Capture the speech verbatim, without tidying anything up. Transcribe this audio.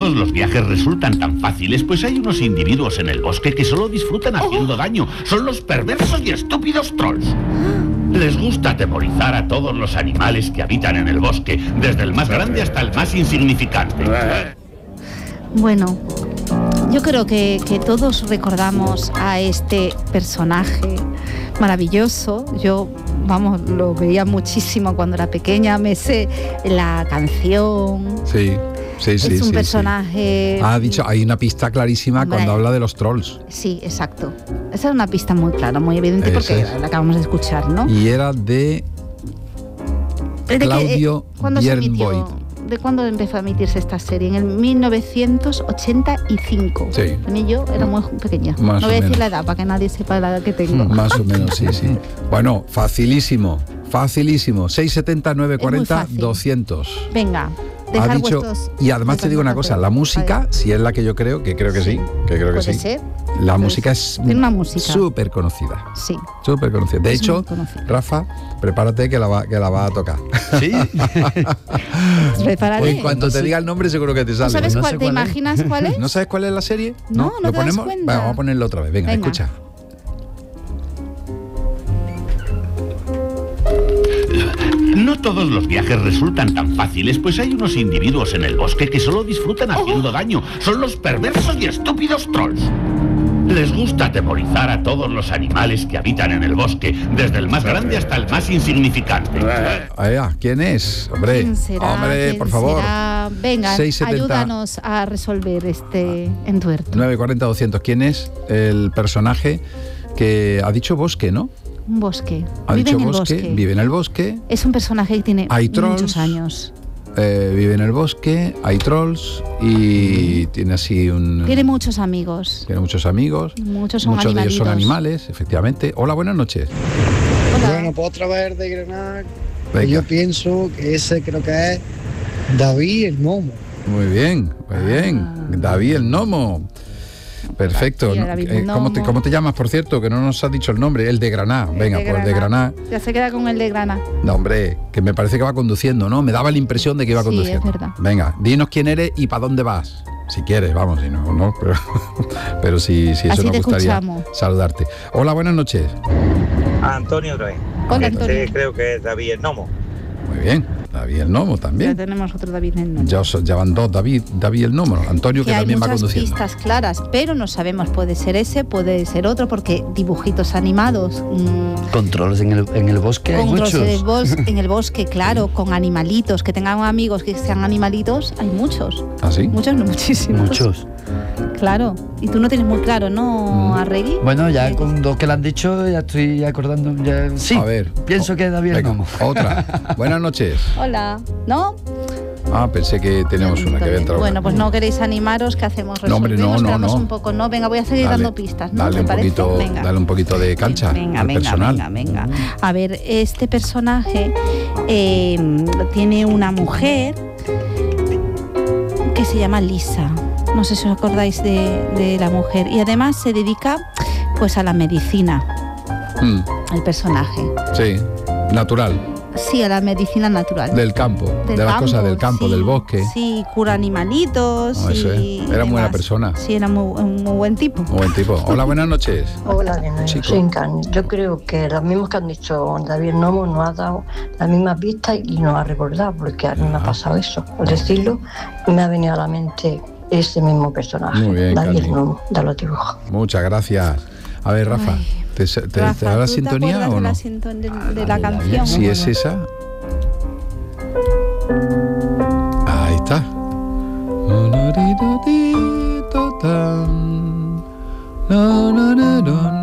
todos los viajes resultan tan fáciles, pues hay unos individuos en el bosque que solo disfrutan haciendo daño. Son los perversos y estúpidos trolls. Les gusta atemorizar a todos los animales que habitan en el bosque, desde el más grande hasta el más insignificante. Bueno, yo creo que, que todos recordamos a este personaje maravilloso. Yo, vamos, lo veía muchísimo cuando era pequeña, me sé la canción. Sí. Sí, sí, es un sí, personaje... Sí. Ha dicho, hay una pista clarísima. Hombre, cuando habla de los trolls. Sí, exacto. Esa es una pista muy clara, muy evidente, Ese porque es. la acabamos de escuchar, ¿no? Y era de, ¿De Claudio Björnvoid. ¿De cuándo empezó a emitirse esta serie? En el mil novecientos ochenta y cinco. Sí. A mí yo era muy pequeña. Más no voy a decir menos. la edad para que nadie sepa la edad que tengo. Más o menos, sí, sí. Bueno, facilísimo, facilísimo. seis setenta, nueve cuarenta, doscientos. Venga. Ha dicho, y además te digo una cosa, la música, si es la que yo creo, que creo que sí, que creo que ¿Puede sí. ser? La Pues música es súper conocida. Sí. Súper conocida. De es hecho, Rafa, prepárate que la va, que la va a tocar. ¿Sí? Prepárate. En cuanto te diga el nombre seguro que te sale. ¿No sabes no cuál? sé ¿Te cuál imaginas es. cuál es? ¿No sabes cuál es la serie? No, no, ¿Lo te das ponemos? cuenta. Venga, vamos a ponerlo otra vez. Venga, Venga. escucha. No todos los viajes resultan tan fáciles, pues hay unos individuos en el bosque que solo disfrutan haciendo daño. Son los perversos y estúpidos trolls. Les gusta atemorizar a todos los animales que habitan en el bosque, desde el más grande hasta el más insignificante. Ah, ¿quién es? Hombre, ¿Quién será? hombre, ¿Quién por favor. será? Venga, seis setenta, ayúdanos a resolver este entuerto. nueve cuarenta, doscientos. ¿Quién es el personaje que ha dicho bosque, no? Un bosque. Ha Vive dicho en el bosque, bosque. vive en el bosque. Es un personaje que tiene Hay muchos trolls. años. Eh, vive en el bosque, hay trolls y tiene así un... Tiene muchos amigos. Tiene muchos amigos. Muchos son Muchos de ellos son animalitos. animales, efectivamente. Hola, buenas noches. Bueno, pues otra vez de Granada. Venga. Yo pienso que ese creo que es David el Gnomo. Muy bien, muy bien. David el Gnomo. Perfecto. Sí, ¿no? David Eh, el ¿cómo, te, Gnomo. ¿Cómo te llamas, por cierto? Que no nos has dicho el nombre. El de Granada. Venga, El de pues el de Granada. Ya se queda con el de Granada. No, hombre, que me parece que va conduciendo, ¿no? Me daba la impresión de que iba Sí, conduciendo. es verdad. Venga, dinos quién eres y para dónde vas. Si quieres, vamos, si no, no, pero, pero si, si eso Así nos te gustaría escuchamos. saludarte. Hola, buenas noches. Antonio otra vez. Hola, Este Antonio. creo que es David el Gnomo. Muy bien, David el Gnomo Ya también. tenemos otro David en el nombre. Ya, os- ya van dos, David, David el Gnomo. Antonio, que, Que hay también va muchas conduciendo. pistas claras, pero no sabemos, puede ser ese, puede ser otro, porque dibujitos animados, mmm, Controles en el, en el bosque hay con muchos. trozos del bos- en el bosque, claro, con animalitos, que tengan amigos que sean animalitos, hay muchos. ¿Ah, sí? Muchos, no muchísimos. Muchos. Claro. Y tú no tienes muy claro, ¿no, Arregui? Bueno, ya Eh, con dos que lo han dicho, ya estoy acordando. Ya, sí, A ver. pienso o- que es David el venga, Gnomo. Otra. Buenas noches. Hola. ¿No? Ah, pensé que teníamos una que había entrado. Bueno, pues no queréis animaros, ¿qué hacemos? No, hombre, no, Resolvemos, no, esperamos no. un poco, ¿no? Venga, voy a seguir Dale, dando pistas, ¿no? Dale ¿Te un, parece? poquito, Venga. dale un poquito de cancha Venga, al venga, personal. venga, venga. A ver, este personaje eh, tiene una mujer que se llama Lisa. No sé si os acordáis de, de la mujer. Y además se dedica pues a la medicina, Mm, el personaje. sí, natural, Sí, a la medicina natural. del campo, Del de las campo, cosas del campo, sí, del bosque. Sí, cura animalitos. Oh, eso es. y Era muy buena demás. persona. Sí, era muy, un muy buen tipo. Un buen tipo. Hola, buenas noches. Hola, de nuevo. Chico. Soy Encarni. Yo creo que los mismos que han dicho David Nomo nos ha dado las mismas pistas y nos ha recordado, porque a mí me ha pasado eso. Al decirlo, me ha venido a la mente ese mismo personaje, Muy bien, David Carmen. Nomo, de los dibujos. Muchas gracias. A ver, Rafa, Ay. ¿te, te, te Rafa, da la ¿tú te sintonía acuerdas o de no? la sinton- de, de la canción? Si es esa. Ahí está. No, no, no, no, no, no, no, no,